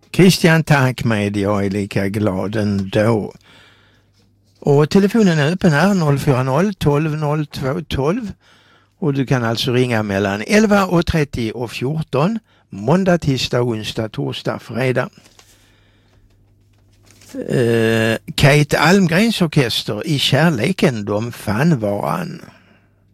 Christian, tack med. Jag är lika glad ändå. Och telefonen är öppen här 040 12 02 12. Och du kan alltså ringa mellan 11.30 och 14. Måndag, tisdag, onsdag, torsdag, fredag. Kate Almgrens orkester I kärleken de fann varann.